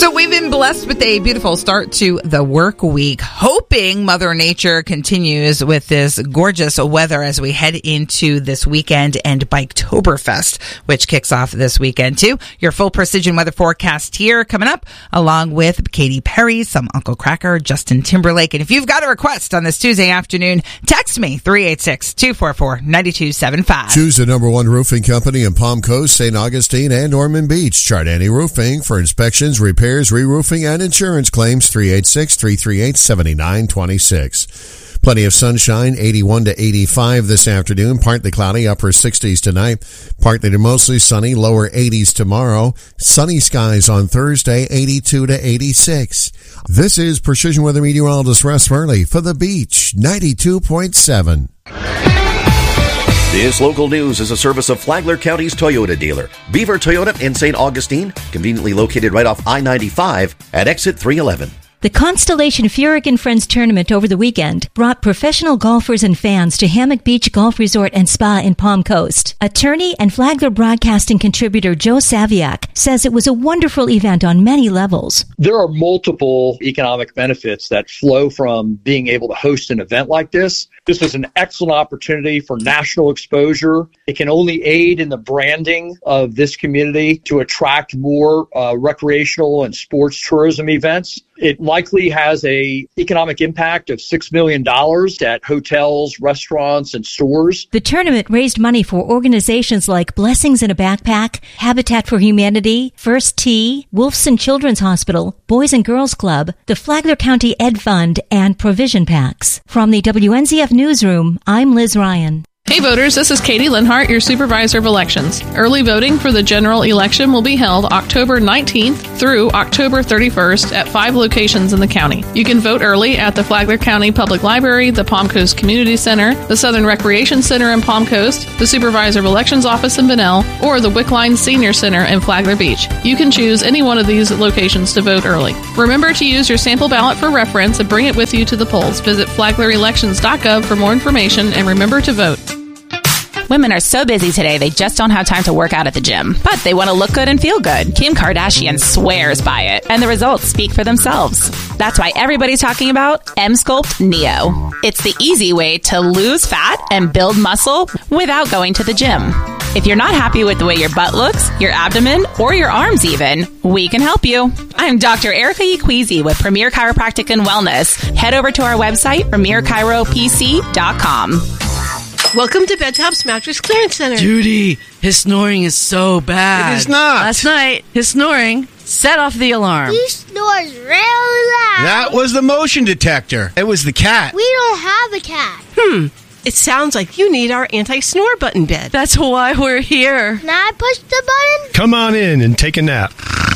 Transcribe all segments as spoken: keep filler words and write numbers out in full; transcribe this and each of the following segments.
So we've been blessed with a beautiful start to the work week, hoping Mother Nature continues with this gorgeous weather as we head into this weekend and Biketoberfest, which kicks off this weekend too. Your full precision weather forecast here coming up, along with Katy Perry, some Uncle Kracker, Justin Timberlake. And if you've got a request on this Tuesday afternoon, text me three eight six, two four four, nine two seven five. Choose the number one roofing company in Palm Coast, Saint Augustine, and Ormond Beach. Chardani Roofing for inspections, repairs, re-roofing, and insurance claims. Three eight six, three three eight, seven nine two six. Plenty of sunshine, eighty-one to eighty-five this afternoon. Partly cloudy, upper sixties tonight. Partly to mostly sunny, lower eighties tomorrow. Sunny skies on Thursday, eighty-two to eighty-six. This is Precision Weather Meteorologist Russ Murley for The Beach, ninety-two point seven. This local news is a service of Flagler County's Toyota dealer, Beaver Toyota in Saint Augustine, conveniently located right off I ninety-five at exit three eleven. The Constellation Furyk and Friends Tournament over the weekend brought professional golfers and fans to Hammock Beach Golf Resort and Spa in Palm Coast. Attorney and Flagler Broadcasting contributor Joe Saviak says it was a wonderful event on many levels. There are multiple economic benefits that flow from being able to host an event like this. This was an excellent opportunity for national exposure. It can only aid in the branding of this community to attract more uh, recreational and sports tourism events. It likely has a economic impact of six million dollars at hotels, restaurants, and stores. The tournament raised money for organizations like Blessings in a Backpack, Habitat for Humanity, First Tee, Wolfson Children's Hospital, Boys and Girls Club, the Flagler County Ed Fund, and Provision Packs. From the W N Z F Newsroom, I'm Liz Ryan. Hey voters, this is Katie Linhart, your supervisor of elections. Early voting for the general election will be held October nineteenth through October thirty-first at five locations in the county. You can vote early at the Flagler County Public Library, the Palm Coast Community Center, the Southern Recreation Center in Palm Coast, the supervisor of elections office in Bunnell, or the Wickline Senior Center in Flagler Beach. You can choose any one of these locations to vote early. Remember to use your sample ballot for reference and bring it with you to the polls. Visit flagler elections dot gov for more information and remember to vote. Women are so busy today, they just don't have time to work out at the gym. But they want to look good and feel good. Kim Kardashian swears by it, and the results speak for themselves. That's why everybody's talking about Emsculpt Neo. It's the easy way to lose fat and build muscle without going to the gym. If you're not happy with the way your butt looks, your abdomen, or your arms even, we can help you. I'm Doctor Erica Equeezy with Premier Chiropractic and Wellness. Head over to our website, premier chiro p c dot com. Welcome to Bedtop's Mattress Clearance Center. Judy, his snoring is so bad. It is not. Last night, his snoring set off the alarm. He snores real loud. That was the motion detector. It was the cat. We don't have a cat. Hmm. It sounds like you need our anti-snore button bed. That's why we're here. Can I push the button? Come on in and take a nap.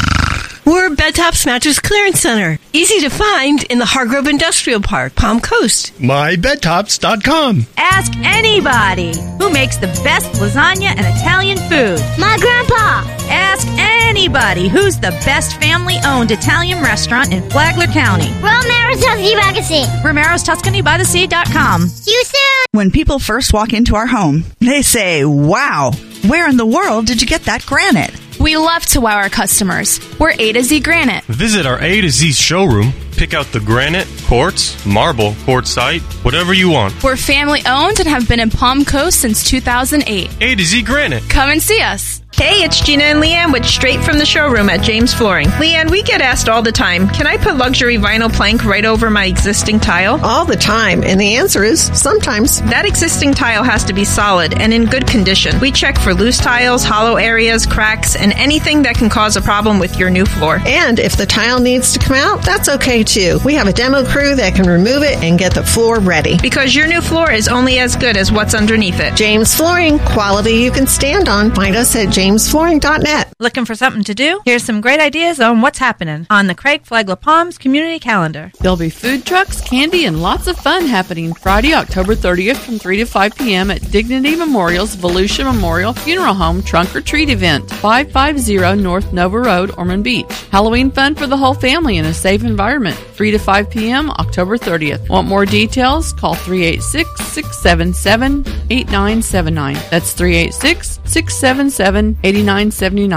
We're Bedtop's Mattress Clearance Center. Easy to find in the Hargrove Industrial Park, Palm Coast. my bed tops dot com. Ask anybody who makes the best lasagna and Italian food. My grandpa. Ask anybody who's the best family-owned Italian restaurant in Flagler County. Romero's Tuscany by the Sea. Romero's Tuscany by the Sea dot com. See you soon. When people first walk into our home, they say, wow, where in the world did you get that granite? We love to wow our customers. We're A to Z Granite. Visit our A to Z showroom. Pick out the granite, quartz, marble, quartzite, whatever you want. We're family owned and have been in Palm Coast since two thousand eight. A to Z Granite. Come and see us. Hey, it's Gina and Leanne with Straight from the Showroom at James Flooring. Leanne, we get asked all the time, can I put luxury vinyl plank right over my existing tile? All the time, and the answer is sometimes. That existing tile has to be solid and in good condition. We check for loose tiles, hollow areas, cracks, and anything that can cause a problem with your new floor. And if the tile needs to come out, that's okay too. We have a demo crew that can remove it and get the floor ready. Because your new floor is only as good as what's underneath it. James Flooring, quality you can stand on. Find us at james flooring dot net. Looking for something to do? Here's some great ideas on what's happening on the Craig Flagler Palms Community Calendar. There'll be food trucks, candy, and lots of fun happening Friday, October thirtieth from three to five p.m. at Dignity Memorial's Volusia Memorial Funeral Home Trunk or Treat event, five fifty North Nova Road, Ormond Beach. Halloween fun for the whole family in a safe environment, three to five p.m. October thirtieth. Want more details? Call three eight six, six seven seven, eight nine seven nine. That's three eight six, six seven seven, eight nine seven nine.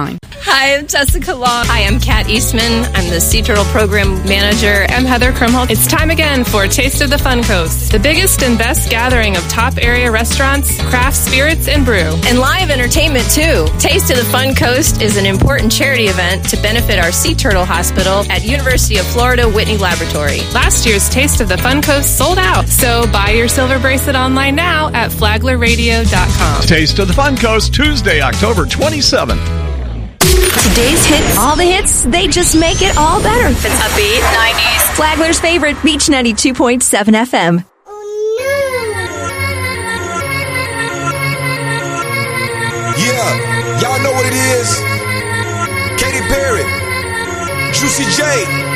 Hi, I'm Jessica Long. Hi, I'm Kat Eastman. I'm the Sea Turtle Program Manager. I'm Heather Krumholtz. It's time again for Taste of the Fun Coast, the biggest and best gathering of top area restaurants, craft spirits, and brew. And live entertainment, too. Taste of the Fun Coast is an important charity event to benefit our Sea Turtle Hospital at University of Florida Whitney Laboratory. Last year's Taste of the Fun Coast sold out, so buy your silver bracelet online now at flagler radio dot com. Taste of the Fun Coast, Tuesday, October twenty-seventh. Today's hits, all the hits, they just make it all better. It's upbeat, nineties. Flagler's favorite, Beach ninety-two point seven F M. Yeah, y'all know what it is. Katy Perry, Juicy J.